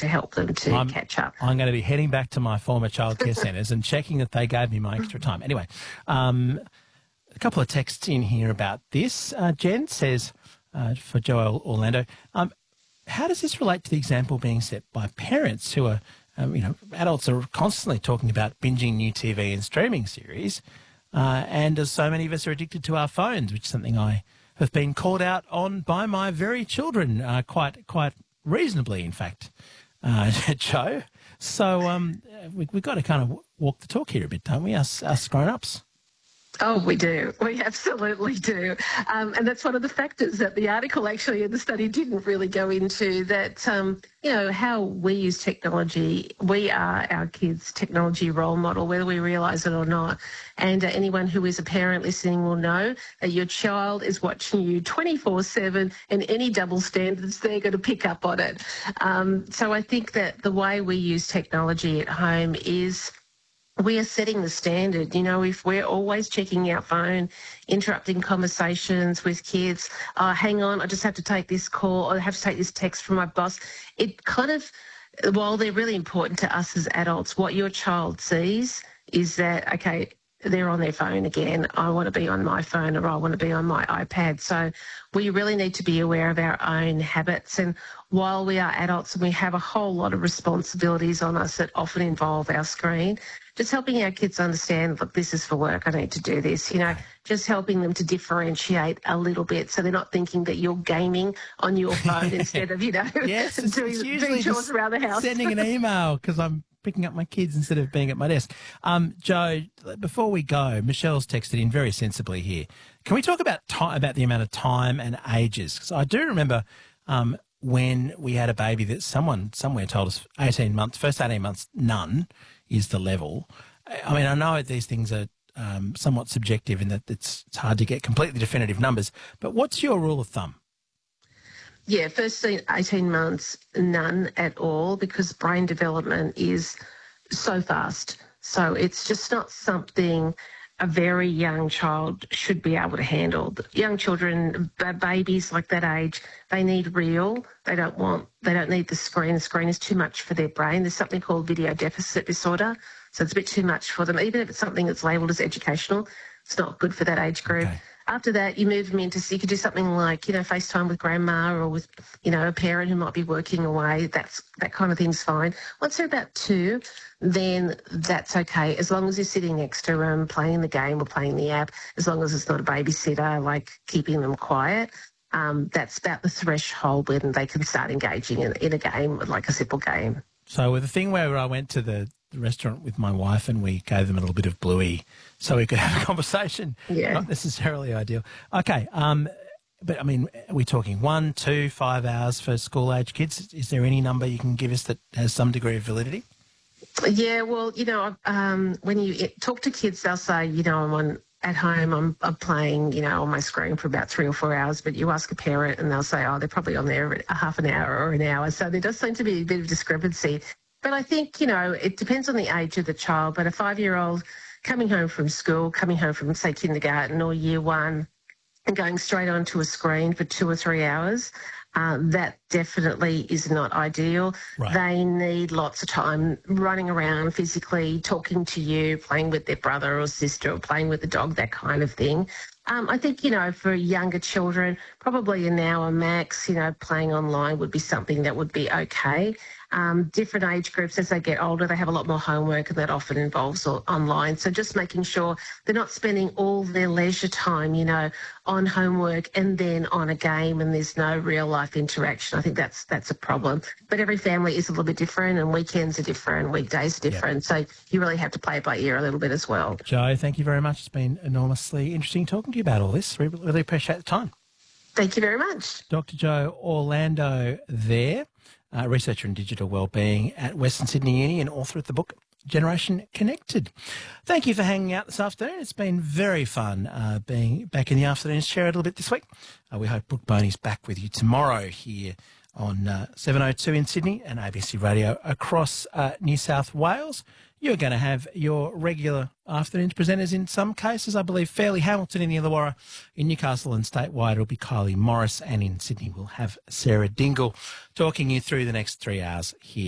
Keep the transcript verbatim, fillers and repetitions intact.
to help them to I'm, catch up. I'm going to be heading back to my former childcare centres and checking that they gave me my extra time. Anyway, um, a couple of texts in here about this. Uh, Jen says, uh, for Joel Orlando, um, how does this relate to the example being set by parents who are, um, you know, adults are constantly talking about binging new T V and streaming series, uh, and as so many of us are addicted to our phones, which is something I have been called out on by my very children, uh, quite quite reasonably, in fact, uh, Joe. So um, we, we've got to kind of walk the talk here a bit, don't we, us, us grown-ups? Oh, we do. We absolutely do. Um, and that's one of the factors that the article actually in the study didn't really go into, that, um, you know, how we use technology. We are our kids' technology role model, whether we realise it or not. And uh, anyone who is a parent listening will know that your child is watching you twenty-four seven, and any double standards, they're going to pick up on it. Um, so I think that the way we use technology at home is we are setting the standard. You know, if we're always checking our phone, interrupting conversations with kids, oh, hang on, I just have to take this call, or I have to take this text from my boss, it kind of, while they're really important to us as adults, what your child sees is that, okay, they're on their phone again, I want to be on my phone, or I want to be on my iPad. So we really need to be aware of our own habits. And while we are adults and we have a whole lot of responsibilities on us that often involve our screen, just helping our kids understand, look, this is for work, I need to do this, you know, just helping them to differentiate a little bit so they're not thinking that you're gaming on your phone instead of, you know, yes, it's, doing, it's doing chores around the house. Sending an email because I'm picking up my kids instead of being at my desk. Um, Joe, before we go, Michelle's texted in very sensibly here. Can we talk about time, about the amount of time and ages? Because I do remember um, when we had a baby that someone somewhere told us eighteen months, first eighteen months, none is the level. I mean, I know these things are um, somewhat subjective in that it's, it's hard to get completely definitive numbers, but what's your rule of thumb? Yeah, first eighteen months, none at all, because brain development is so fast. So it's just not something a very young child should be able to handle. Young children, babies like that age, they need real. They don't want, they don't need the screen. The screen is too much for their brain. There's something called video deficit disorder. So it's a bit too much for them. Even if it's something that's labelled as educational, it's not good for that age group. Okay. After that, you move them into, so you could do something like, you know, FaceTime with grandma, or with, you know, a parent who might be working away. That's, that kind of thing's fine. Once they're about two, then that's okay, as long as you're sitting next to them, playing the game or playing the app, as long as it's not a babysitter, like keeping them quiet. Um, that's about the threshold when they can start engaging in, in a game, like a simple game. So with the thing where I went to the restaurant with my wife and we gave them a little bit of Bluey so we could have a conversation, yeah. Not necessarily ideal. Okay, um, but I mean, are we talking one, two, five hours for school-age kids? Is there any number you can give us that has some degree of validity? Yeah, well, you know, um, when you talk to kids, they'll say, you know, I'm on at home, I'm, I'm playing, you know, on my screen for about three or four hours, but you ask a parent and they'll say, oh, they're probably on there a half an hour or an hour. So there does seem to be a bit of discrepancy. But I think, you know, it depends on the age of the child. But a five-year-old coming home from school, coming home from, say, kindergarten or year one, and going straight onto a screen for two or three hours, uh, that definitely is not ideal. Right. They need lots of time running around physically, talking to you, playing with their brother or sister, or playing with the dog, that kind of thing. Um, I think, you know, for younger children, probably an hour max, you know, playing online would be something that would be okay. Um, different age groups, as they get older, they have a lot more homework, and that often involves all, online. So just making sure they're not spending all their leisure time, you know, on homework and then on a game, and there's no real life interaction. I think that's that's a problem. But every family is a little bit different, and weekends are different, weekdays are different. Yep. So you really have to play it by ear a little bit as well. Joe, thank you very much. It's been enormously interesting talking to you about all this. We really appreciate the time. Thank you very much. Doctor Joe Orlando there, uh, researcher in digital wellbeing at Western Sydney Uni and author of the book Generation Connected. Thank you for hanging out this afternoon. It's been very fun uh, being back in the afternoon to share a little bit this week. Uh, we hope Brooke Boney's back with you tomorrow here on uh, seven oh two in Sydney and A B C Radio across uh, New South Wales. You're going to have your regular afternoons presenters in some cases. I believe Fairleigh Hamilton in the Illawarra. In Newcastle and statewide, it'll be Kylie Morris. And in Sydney, we'll have Sarah Dingle talking you through the next three hours here.